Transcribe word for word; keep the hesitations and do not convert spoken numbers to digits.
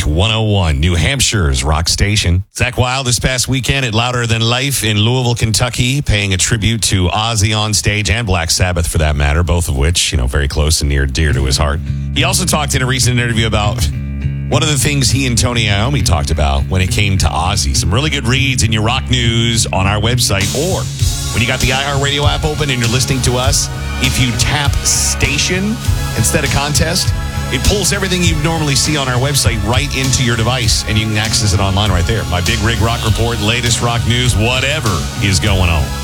Rock one oh one, New Hampshire's rock station. Zach Wilde this past weekend at Louder Than Life in Louisville, Kentucky, paying a tribute to Ozzy on stage and Black Sabbath for that matter, both of which, you know, very close and near dear to his heart. He also talked in a recent interview about one of the things he and Tony Iommi talked about when it came to Ozzy. Some really good reads in your rock news on our website, or when you got the iHeartRadio app open and you're listening to us, if you tap station instead of contest, it pulls everything you normally see on our website right into your device, and you can access it online right there. My Big Rig Rock Report, latest rock news, whatever is going on.